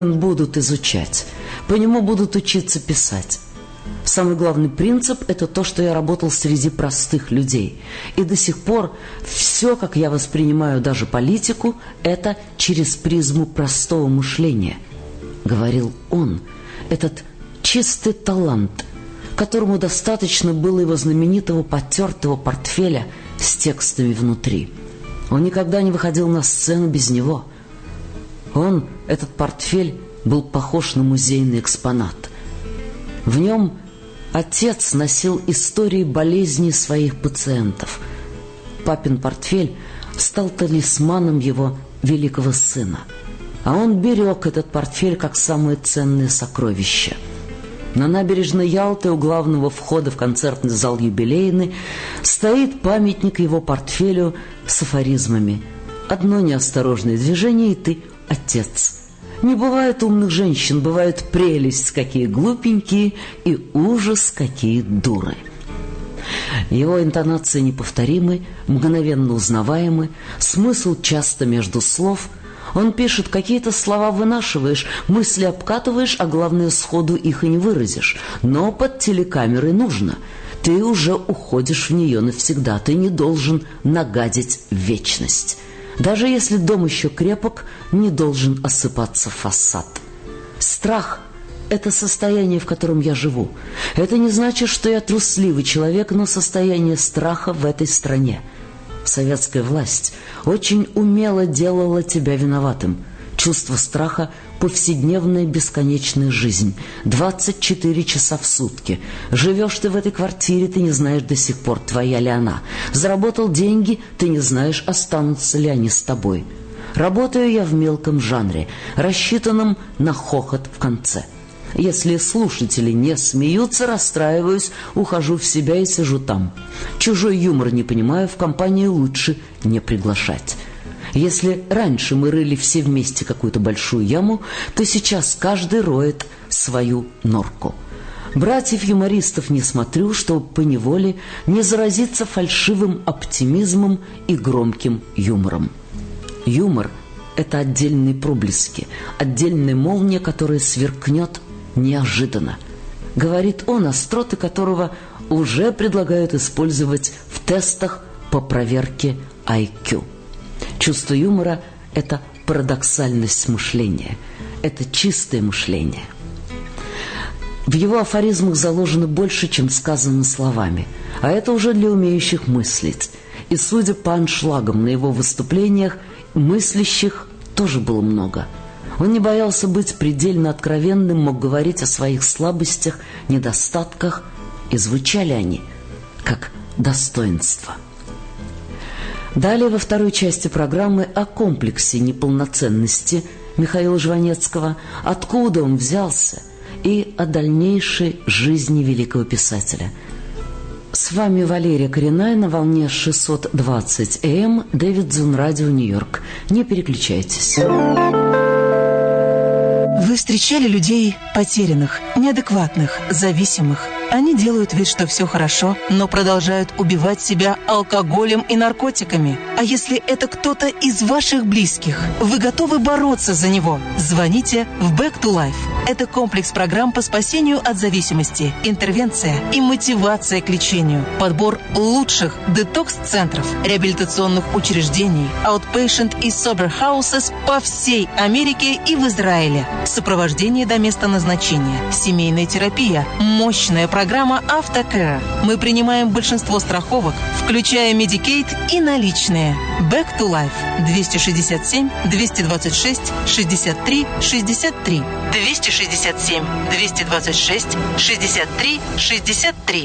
будут изучать, по нему будут учиться писать. Самый главный принцип – это то, что я работал среди простых людей. И до сих пор все, как я воспринимаю даже политику, это через призму простого мышления. Говорил он, этот чистый талант, которому достаточно было его знаменитого потертого портфеля с текстами внутри. Он никогда не выходил на сцену без него. Он, этот портфель, был похож на музейный экспонат. В нем отец носил истории болезней своих пациентов. Папин портфель стал талисманом его великого сына. А он берег этот портфель как самое ценное сокровище. На набережной Ялты у главного входа в концертный зал юбилейный стоит памятник его портфелю с афоризмами. «Одно неосторожное движение, и ты отец». Не бывает умных женщин, бывает прелесть, какие глупенькие, и ужас, какие дуры. Его интонации неповторимы, мгновенно узнаваемы, смысл часто между слов. Он пишет, какие-то слова вынашиваешь, мысли обкатываешь, а главное, сходу их и не выразишь. Но под телекамерой нужно. Ты уже уходишь в нее навсегда, ты не должен нагадить в вечность. Даже если дом еще крепок, не должен осыпаться фасад. Страх – это состояние, в котором я живу. Это не значит, что я трусливый человек, но состояние страха в этой стране. Советская власть очень умело делала тебя виноватым. Чувство страха – повседневная бесконечная жизнь. 24 часа в сутки. Живешь ты в этой квартире, ты не знаешь до сих пор, твоя ли она. Заработал деньги, ты не знаешь, останутся ли они с тобой. Работаю я в мелком жанре, рассчитанном на хохот в конце. Если слушатели не смеются, расстраиваюсь, ухожу в себя и сижу там. Чужой юмор не понимаю, в компанию лучше не приглашать. Если раньше мы рыли все вместе какую-то большую яму, то сейчас каждый роет свою норку. Братьев-юмористов не смотрю, чтобы поневоле не заразиться фальшивым оптимизмом и громким юмором. Юмор – это отдельные проблески, отдельная молния, которая сверкнет неожиданно. Говорит он, остроты которого уже предлагают использовать в тестах по проверке IQ. Чувство юмора – это парадоксальность мышления, это чистое мышление. В его афоризмах заложено больше, чем сказано словами, а это уже для умеющих мыслить. И судя по аншлагам на его выступлениях, мыслящих тоже было много. Он не боялся быть предельно откровенным, мог говорить о своих слабостях, недостатках, и звучали они как достоинство. Далее во второй части программы о комплексе неполноценности Михаила Жванецкого, откуда он взялся, и о дальнейшей жизни великого писателя. С вами Валерия Коренная на волне 620 АМ, Дэвидсон, Радио Нью-Йорк. Не переключайтесь. Вы встречали людей потерянных, неадекватных, зависимых? Они делают вид, что все хорошо, но продолжают убивать себя алкоголем и наркотиками. А если это кто-то из ваших близких, вы готовы бороться за него? Звоните в Back to Life. Это комплекс программ по спасению от зависимости, интервенция и мотивация к лечению, подбор лучших детокс-центров, реабилитационных учреждений, outpatient и sober houses по всей Америке и в Израиле. Сопровождение до места назначения, семейная терапия, мощная программа Автокэр. Мы принимаем большинство страховок, включая Medicaid и наличные. Back to Life 267 226 63 63 267 226 63 63.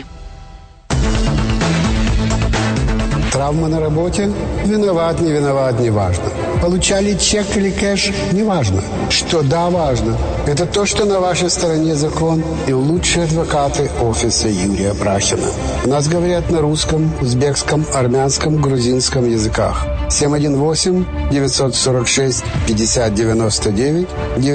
Травма на работе? Виноват, не виноват, не важно. Получали чек или кэш? Не важно. Что да, важно. Это то, что на вашей стороне закон и лучшие адвокаты офиса Юрия Брахина. У нас говорят на русском, узбекском, армянском, грузинском языках. 718-946-5099,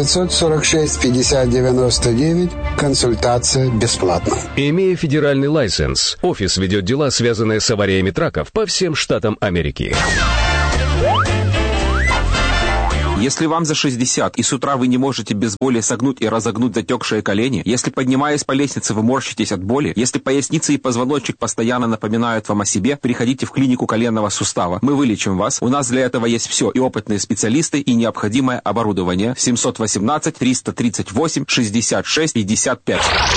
946-5099. Консультация бесплатна. Имея федеральный лайсенс, офис ведет дела, связанные с авариями траков по всем штатам Америки. Если вам за 60 и с утра вы не можете без боли согнуть и разогнуть затекшие колени, если, поднимаясь по лестнице, вы морщитесь от боли, если поясница и позвоночник постоянно напоминают вам о себе, приходите в клинику коленного сустава. Мы вылечим вас. У нас для этого есть все, и опытные специалисты, и необходимое оборудование. 718-338-66-55.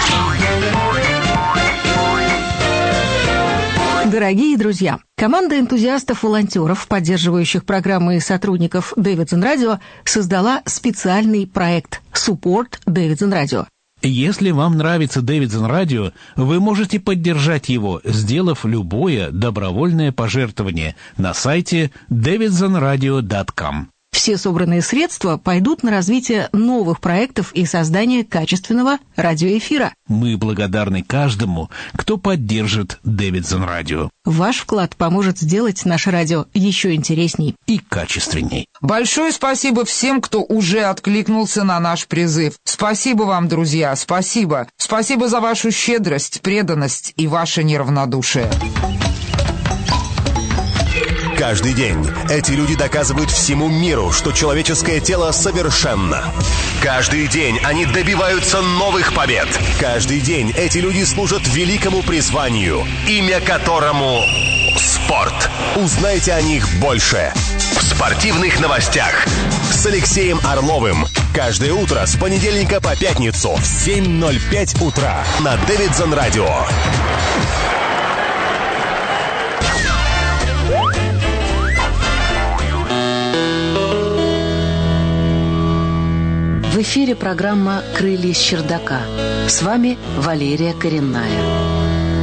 Дорогие друзья, команда энтузиастов-волонтеров, поддерживающих программы и сотрудников Davidson Radio, создала специальный проект «Support Davidson Radio». Если вам нравится Davidson Radio, вы можете поддержать его, сделав любое добровольное пожертвование на сайте davidsonradio.com. Все собранные средства пойдут на развитие новых проектов и создание качественного радиоэфира. Мы благодарны каждому, кто поддержит Davidson Radio. Ваш вклад поможет сделать наше радио еще интересней и качественней. Большое спасибо всем, кто уже откликнулся на наш призыв. Спасибо вам, друзья, спасибо. Спасибо за вашу щедрость, преданность и ваше неравнодушие. Каждый день эти люди доказывают всему миру, что человеческое тело совершенно. Каждый день они добиваются новых побед. Каждый день эти люди служат великому призванию, имя которому спорт. Узнайте о них больше в спортивных новостях с Алексеем Орловым. Каждое утро с понедельника по пятницу в 7:05 утра на Davidson Radio. В эфире программа «Крылья с чердака». С вами Валерия Коренная.